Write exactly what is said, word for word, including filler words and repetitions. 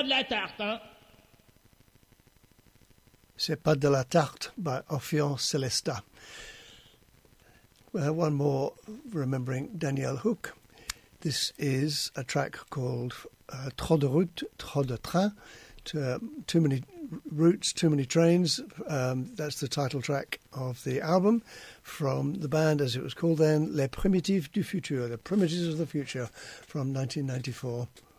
de la tarte, hein? C'est pas de la tarte by Orpheon Celesta. Uh, one more, remembering Danielle Hook. This is a track called uh, Trop de route, trop de train. To, um, too many routes, too many trains. Um, that's the title track of the album from the band, as it was called then, Les Primitives du Futur, the Primitives of the Future, from nineteen ninety-four.